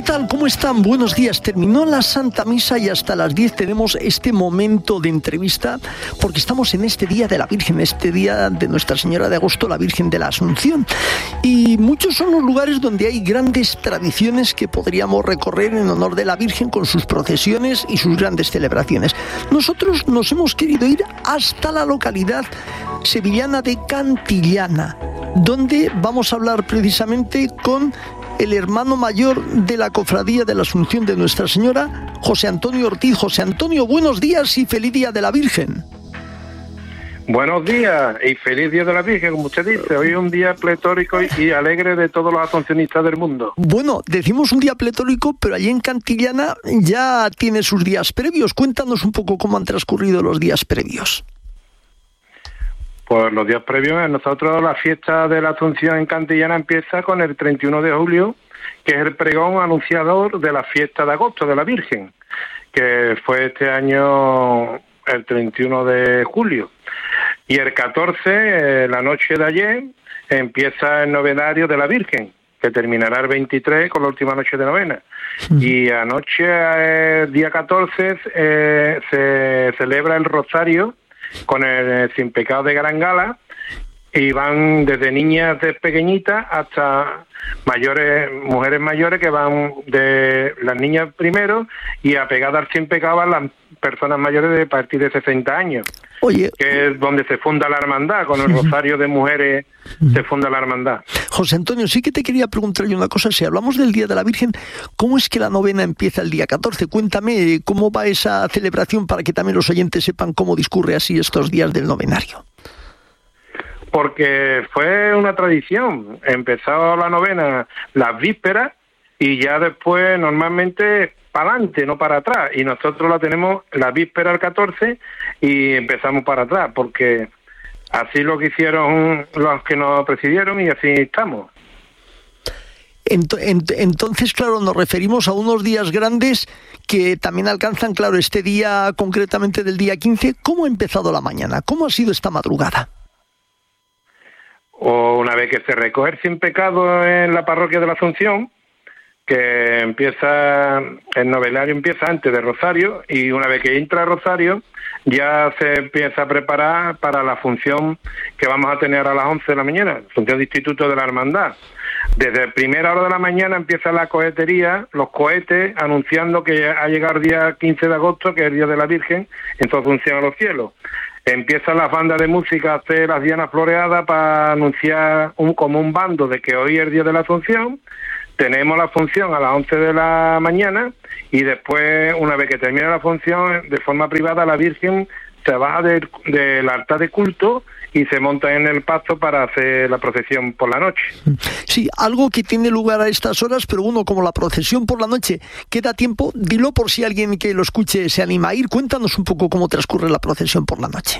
tal? ¿Cómo están? Buenos días. Terminó la Santa Misa y hasta las 10 tenemos este momento de entrevista porque estamos en este Día de la Virgen, este Día de Nuestra Señora de Agosto, la Virgen de la Asunción. Y muchos son los lugares donde hay grandes tradiciones que podríamos recorrer en honor de la Virgen con sus procesiones y sus grandes celebraciones. Nosotros nos hemos querido ir hasta la localidad sevillana de Cantillana, donde vamos a hablar precisamente con el hermano mayor de la Cofradía de la Asunción de Nuestra Señora, José Antonio Ortiz. José Antonio, buenos días y feliz Día de la Virgen. Buenos días y feliz Día de la Virgen, como usted dice. Hoy es un día pletórico y alegre de todos los asuncionistas del mundo. Bueno, decimos un día pletórico, pero allí en Cantillana ya tiene sus días previos. Cuéntanos un poco cómo han transcurrido los días previos. Pues los días previos, nosotros la fiesta de la Asunción en Cantillana empieza con el 31 de julio, que es el pregón anunciador de la fiesta de agosto de la Virgen, que fue este año el 31 de julio. Y el 14, la noche de ayer, empieza el novenario de la Virgen, que terminará el 23 con la última noche de novena. Y anoche, día 14, se celebra el Rosario con el Sin Pecado de Gran Gala, y van desde niñas de pequeñitas hasta mayores, mujeres mayores, que van de las niñas primero y apegadas al Sin Pecado a las personas mayores de partir de 60 años. Oye, que es donde se funda la hermandad, con el rosario de mujeres se funda la hermandad. José Antonio, sí que te quería preguntar yo una cosa. Si hablamos del Día de la Virgen, ¿cómo es que la novena empieza el día 14? Cuéntame cómo va esa celebración para que también los oyentes sepan cómo discurre así estos días del novenario. Porque fue una tradición. Empezó la novena las vísperas y ya después normalmente para adelante, no para atrás. Y nosotros la tenemos la víspera al 14 y empezamos para atrás, porque así lo que hicieron los que nos presidieron y así estamos. Entonces, claro, nos referimos a unos días grandes que también alcanzan, claro, este día concretamente del día 15. ¿Cómo ha empezado la mañana? ¿Cómo ha sido esta madrugada? O una vez que se recoge el Sin Pecado en la parroquia de la Asunción, que empieza, el novenario empieza antes de Rosario, y una vez que entra Rosario ya se empieza a preparar para la función que vamos a tener a las 11 de la mañana, función de Instituto de la Hermandad. Desde primera hora de la mañana empieza la cohetería, los cohetes, anunciando que ha llegado el día 15 de agosto, que es el Día de la Virgen, en su Asunción a los cielos. Empiezan las bandas de música a hacer las dianas floreadas para anunciar como un bando de que hoy es el Día de la Asunción. Tenemos la función a las 11 de la mañana y después, una vez que termina la función, de forma privada, la Virgen se baja del altar de culto y se monta en el pasto para hacer la procesión por la noche. Sí, algo que tiene lugar a estas horas, pero bueno, como la procesión por la noche queda tiempo, dilo por si alguien que lo escuche se anima a ir. Cuéntanos un poco cómo transcurre la procesión por la noche.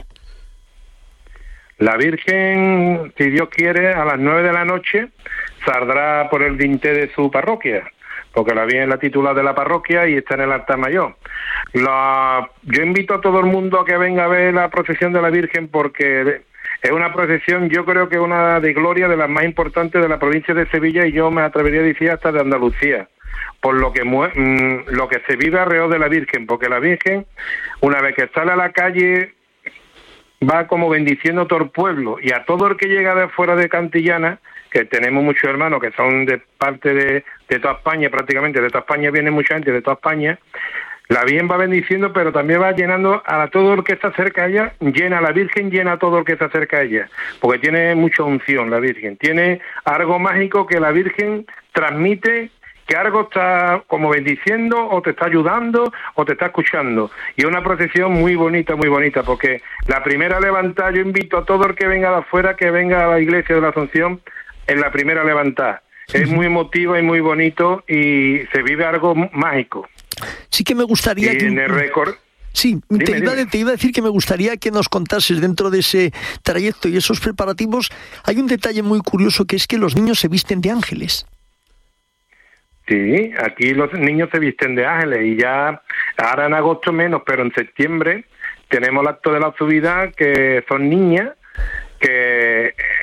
La Virgen, si Dios quiere, a las 9 de la noche saldrá por el dintel de su parroquia, porque la Virgen es la titular de la parroquia y está en el altar mayor. Yo invito a todo el mundo a que venga a ver la procesión de la Virgen, porque es una procesión, yo creo que una de gloria, de las más importantes de la provincia de Sevilla, y yo me atrevería a decir hasta de Andalucía, por lo que se vive alrededor de la Virgen, porque la Virgen, una vez que sale a la calle, va como bendiciendo todo el pueblo, y a todo el que llega de fuera de Cantillana, que tenemos muchos hermanos que son de parte de toda España, prácticamente de toda España viene mucha gente de toda España, la Virgen va bendiciendo, pero también va llenando a todo el que está cerca de ella, llena a la Virgen, llena a todo el que está cerca de ella, porque tiene mucha unción la Virgen, tiene algo mágico que la Virgen transmite, que algo está como bendiciendo, o te está ayudando, o te está escuchando. Y es una procesión muy bonita, porque la primera levantada, yo invito a todo el que venga de afuera, que venga a la iglesia de la Asunción en la primera levantada. Es muy emotivo y muy bonito, y se vive algo mágico. Sí que me gustaría y en el récord. Sí, te iba a decir que me gustaría que nos contases dentro de ese trayecto y esos preparativos. Hay un detalle muy curioso, que es que los niños se visten de ángeles. Sí, aquí los niños se visten de ángeles, y ya ahora en agosto menos, pero en septiembre tenemos el acto de la subida, que son niñas que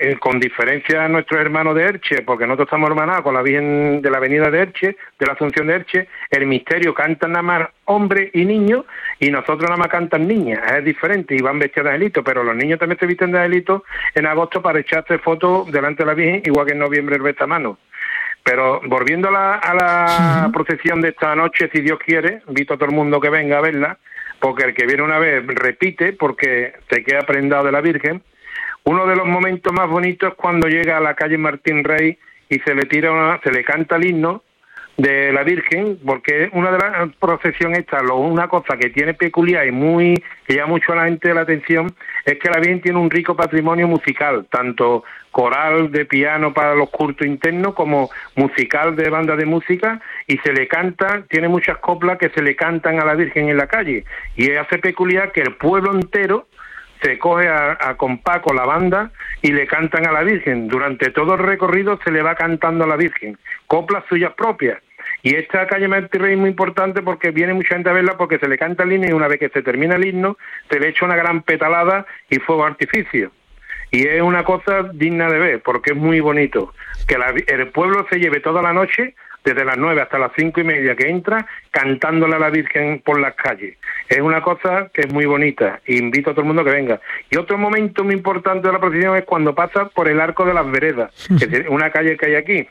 con diferencia a nuestros hermanos de Elche, porque nosotros estamos hermanados con la Virgen de la Avenida de Elche, de la Asunción de Elche, el misterio cantan nada más hombres y niños, y nosotros nada más cantan niñas, es diferente, y van vestidos de angelito, pero los niños también se visten de angelito en agosto para echarse fotos delante de la Virgen, igual que en noviembre el bestamano. Pero volviendo a la procesión de esta noche, si Dios quiere, invito a todo el mundo que venga a verla, porque el que viene una vez repite, porque se queda prendado de la Virgen. Uno de los momentos más bonitos es cuando llega a la calle Martín Rey y se le canta el himno de la Virgen, porque una de las procesiones esta, una cosa que tiene peculiar y que llama mucho a la gente la atención, es que la Virgen tiene un rico patrimonio musical, tanto coral de piano para los cultos internos como musical de banda de música, y se le canta, tiene muchas coplas que se le cantan a la Virgen en la calle, y hace peculiar que el pueblo entero se coge a compás con la banda y le cantan a la Virgen. Durante todo el recorrido se le va cantando a la Virgen, coplas suyas propias. Y esta calle Martín Rey es muy importante porque viene mucha gente a verla, porque se le canta el himno y una vez que se termina el himno se le echa una gran petalada y fuego artificio. Y es una cosa digna de ver, porque es muy bonito. Que el pueblo se lleve toda la noche, desde las 9 hasta las 5:30 que entra, cantándole a la Virgen por las calles. Es una cosa que es muy bonita, e invito a todo el mundo que venga. Y otro momento muy importante de la procesión es cuando pasa por el Arco de las Veredas, que es una calle que hay aquí.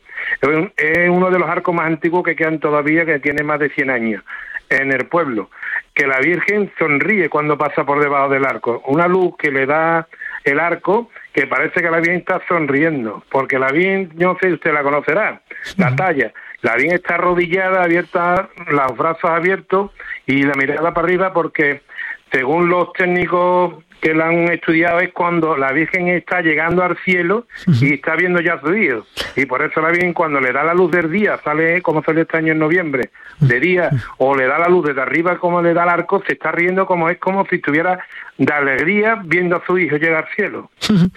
Es uno de los arcos más antiguos que quedan todavía, que tiene más de 100 años en el pueblo. Que la Virgen sonríe cuando pasa por debajo del arco. Una luz que le da el arco, que parece que la Virgen está sonriendo, porque la Virgen, no sé si usted la conocerá, la talla. La Virgen está arrodillada, abierta, los brazos abiertos y la mirada para arriba, porque según los técnicos que la han estudiado es cuando la Virgen está llegando al cielo y está viendo ya su Dios. Y por eso la Virgen, cuando le da la luz del día, sale como sale este año en noviembre, de día, o le da la luz desde arriba como le da el arco, se está riendo, es como si estuviera de alegría viendo a su hijo llegar al cielo.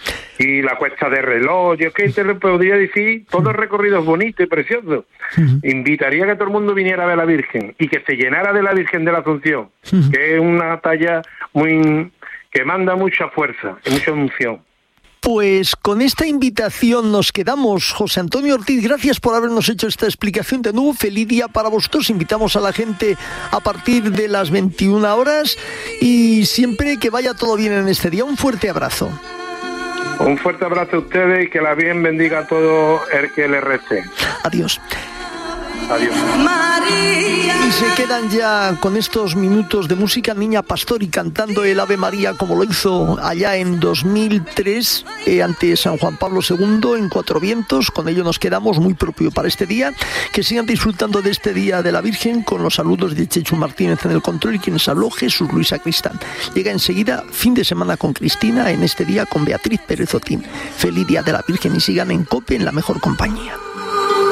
Y la cuesta de reloj, yo que te lo podría decir, todo el recorrido es bonito y precioso. Invitaría a que todo el mundo viniera a ver a la Virgen y que se llenara de la Virgen de la Asunción, que es una talla que manda mucha fuerza y mucha emoción. Pues con esta invitación nos quedamos. José Antonio Ortiz, gracias por habernos hecho esta explicación. De nuevo, feliz día para vosotros. Invitamos a la gente a partir de las 21 horas y siempre que vaya todo bien en este día. Un fuerte abrazo. Un fuerte abrazo a ustedes y que la Virgen bendiga a todo el que le rece. Adiós. Adiós. Y se quedan ya con estos minutos de música Niña Pastori cantando el Ave María como lo hizo allá en 2003 ante San Juan Pablo II en Cuatro Vientos. Con ello nos quedamos, muy propio para este día. Que sigan disfrutando de este Día de la Virgen con los saludos de Chechu Martínez en el control y quienes habló Jesús Luis Sacristán. Llega enseguida Fin de Semana con Cristina, en este día con Beatriz Pérez Otín. Feliz Día de la Virgen y sigan en COPE en la mejor compañía.